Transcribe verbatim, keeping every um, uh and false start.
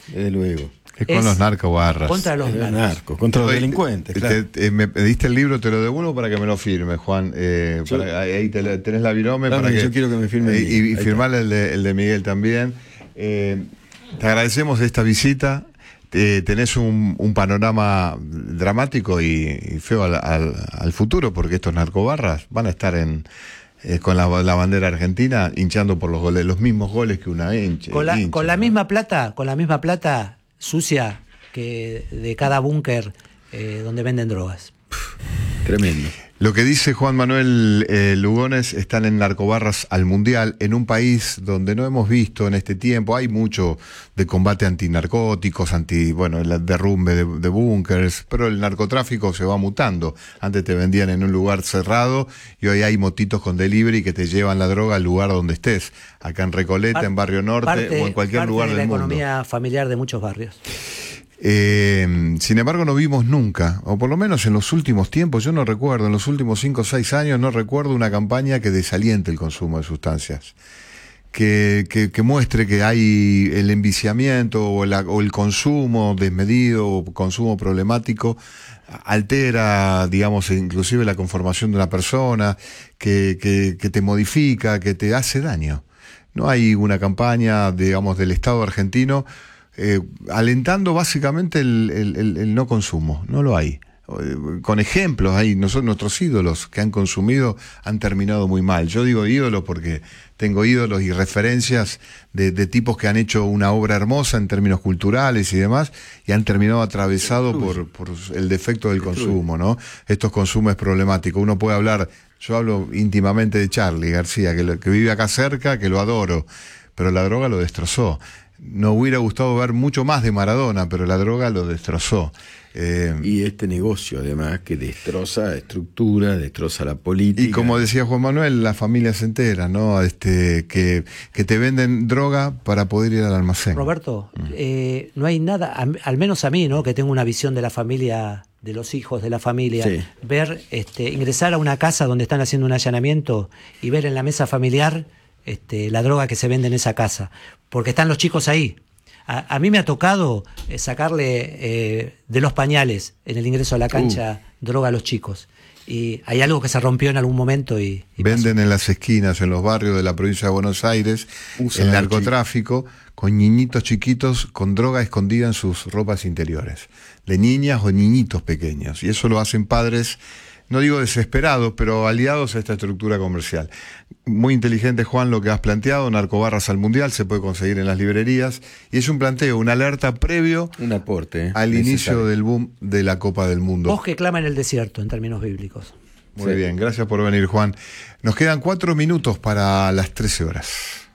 desde luego. Es con es los narcobarras. Contra los narcos. narcos contra los delincuentes. Te, claro. te, me pediste el libro, te lo devuelvo para que me lo firme, Juan. Eh, yo, para, ahí te, tenés la virome dame, para que. Yo quiero que me firme. Eh, y y firmarle el de, el de Miguel también. Eh, te agradecemos esta visita. Eh, tenés un, un panorama dramático y, y feo al, al, al futuro, porque estos narcobarras van a estar en. Eh, con la, la bandera argentina hinchando por los goles, los mismos goles que una hincha. Con la, hincha, con la ¿no? misma plata, con la misma plata sucia que de cada búnker eh, donde venden drogas. Tremendo. Lo que dice Juan Manuel eh, Lugones, están en narcobarras al mundial, en un país donde no hemos visto en este tiempo, hay mucho de combate antinarcóticos, anti, bueno, el derrumbe de, de búnkers, pero el narcotráfico se va mutando. Antes te vendían en un lugar cerrado y hoy hay motitos con delivery que te llevan la droga al lugar donde estés, acá en Recoleta, Par en Barrio Norte parte, o en cualquier parte lugar de del mundo. La economía familiar de muchos barrios. Eh, sin embargo, no vimos nunca, o por lo menos en los últimos tiempos, yo no recuerdo, en los últimos cinco o seis años, no recuerdo una campaña que desaliente el consumo de sustancias, que, que, que muestre que hay el enviciamiento o, la, o el consumo desmedido o consumo problemático, altera, digamos, inclusive la conformación de una persona, que, que, que te modifica, que te hace daño. No hay una campaña, digamos, del Estado argentino Eh, alentando básicamente el, el, el, el no consumo, no lo hay. Eh, con ejemplos, hay nosotros, nuestros ídolos que han consumido han terminado muy mal. Yo digo ídolos porque tengo ídolos y referencias de, de tipos que han hecho una obra hermosa en términos culturales y demás, y han terminado atravesados por, por el defecto del consumo, ¿no? Estos consumos problemáticos. Uno puede hablar, yo hablo íntimamente de Charly García, que, lo, que vive acá cerca, que lo adoro, pero la droga lo destrozó. No hubiera gustado ver mucho más de Maradona, pero la droga lo destrozó. Eh, y este negocio, además, que destroza estructura, destroza la política. Y como decía Juan Manuel, las familias enteras, ¿no? Este, que, que te venden droga para poder ir al almacén. Roberto, mm. eh, no hay nada, a, al menos a mí, ¿no? Que tengo una visión de la familia, de los hijos de la familia, sí. ver, este, ingresar a una casa donde están haciendo un allanamiento y ver en la mesa familiar Este, la droga que se vende en esa casa, porque están los chicos ahí. A, a mí me ha tocado eh, sacarle eh, de los pañales en el ingreso a la cancha uh. droga a los chicos. Y hay algo que se rompió en algún momento y, y venden pasó. En las esquinas, en los barrios de la provincia de Buenos Aires, Usa el narcotráfico con niñitos chiquitos con droga escondida en sus ropas interiores, de niñas o niñitos pequeños. Y eso lo hacen padres, no digo desesperados, pero aliados a esta estructura comercial. Muy inteligente, Juan, lo que has planteado, narcobarras al mundial, se puede conseguir en las librerías, y es un planteo, una alerta previo un aporte, ¿eh? al necesario. Inicio del boom de la Copa del Mundo. Bosque clama en el desierto, en términos bíblicos. Muy sí. bien, gracias por venir, Juan. Nos quedan cuatro minutos para las trece horas.